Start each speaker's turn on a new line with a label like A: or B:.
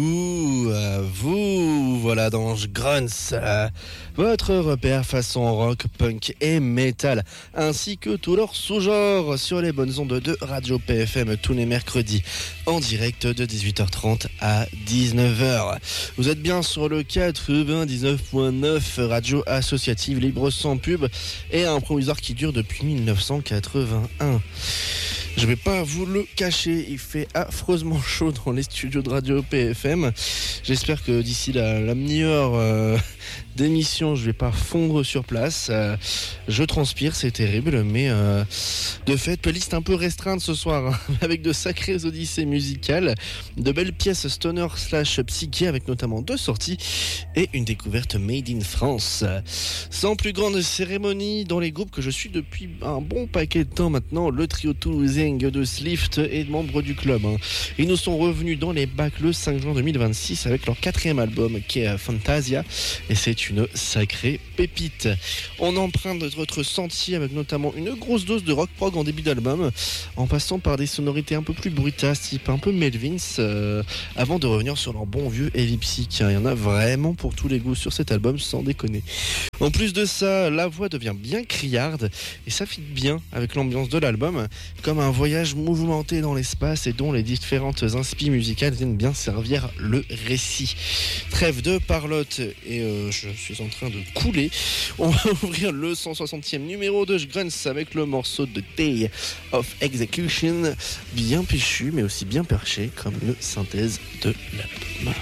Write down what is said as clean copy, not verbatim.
A: Vous, voilà dans Grunts, votre repère façon rock, punk et metal, ainsi que tous leurs sous-genres sur les bonnes ondes de Radio PFM tous les mercredis, en direct de 18h30 à 19h. Vous êtes bien sur le 99.9, radio associative libre sans pub et un provisoire qui dure depuis 1981. Je vais pas vous le cacher, il fait affreusement chaud dans les studios de Radio PFM. J'espère que d'ici la demi-heure d'émission, je vais pas fondre sur place. Je transpire, c'est terrible, mais de fait, playlist un peu restreinte ce soir, hein, avec de sacrées odyssées musicales, de belles pièces stoner / psyché, avec notamment 2 sorties et une découverte made in France. Sans plus grande cérémonie, dans les groupes que je suis depuis un bon paquet de temps maintenant, le trio toulousain de Slift est membre du club. Ils nous sont revenus dans les bacs le 5 juin 2026 avec leur 4e album qui est Fantasia, et c'est une sacrée pépite. On emprunte notre sentier avec notamment une grosse dose de rock prog en début d'album, en passant par des sonorités un peu plus brutasses, type un peu Melvins, avant de revenir sur leur bon vieux heavy psych. Il y en a vraiment pour tous les goûts sur cet album, sans déconner. En plus de ça, la voix devient bien criarde et ça fit bien avec l'ambiance de l'album, comme un voyage mouvementé dans l'espace et dont les différentes inspi musicales viennent bien servir le récit. Trêve de parlotte et je suis en train de couler. On va ouvrir le 160e numéro de Grunts avec le morceau de Day of Execution, bien péchu mais aussi bien perché comme une synthèse de l'album.